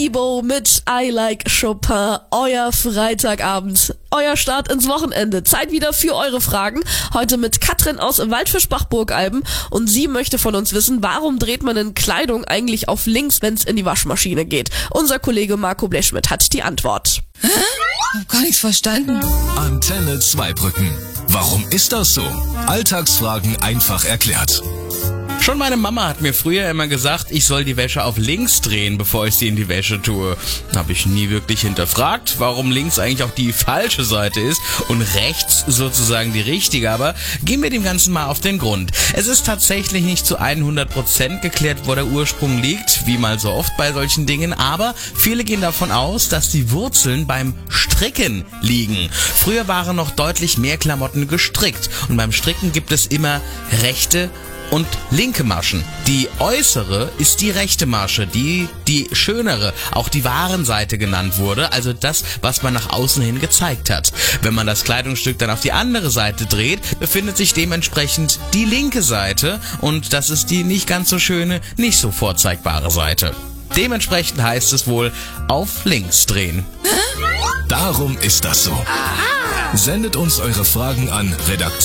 Ibo mit I Like Chopin, euer Freitagabend, euer Start ins Wochenende. Zeit wieder für eure Fragen. Heute mit Katrin aus Waldfischbach-Burgalben und sie möchte von uns wissen, warum dreht man in Kleidung eigentlich auf links, wenn es in die Waschmaschine geht? Unser Kollege Marco Blechschmidt hat die Antwort. Hä? Hab gar nichts verstanden. Antenne Zweibrücken. Warum ist das so? Alltagsfragen einfach erklärt. Schon meine Mama hat mir früher immer gesagt, ich soll die Wäsche auf links drehen, bevor ich sie in die Wäsche tue. Habe ich nie wirklich hinterfragt, warum links eigentlich auch die falsche Seite ist und rechts sozusagen die richtige. Aber gehen wir dem Ganzen mal auf den Grund. Es ist tatsächlich nicht zu 100% geklärt, wo der Ursprung liegt, wie mal so oft bei solchen Dingen. Aber viele gehen davon aus, dass die Wurzeln beim Stricken liegen. Früher waren noch deutlich mehr Klamotten gestrickt und beim Stricken gibt es immer rechte und linke Maschen. Die äußere ist die rechte Masche, die schönere, auch die Warenseite genannt wurde, also das, was man nach außen hin gezeigt hat. Wenn man das Kleidungsstück dann auf die andere Seite dreht, befindet sich dementsprechend die linke Seite und das ist die nicht ganz so schöne, nicht so vorzeigbare Seite. Dementsprechend heißt es wohl auf links drehen. Darum ist das so. Sendet uns eure Fragen an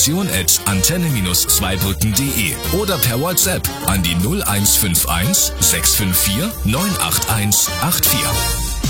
redaktion@antenne-zweibrücken.de oder per WhatsApp an die 0151 654 98184.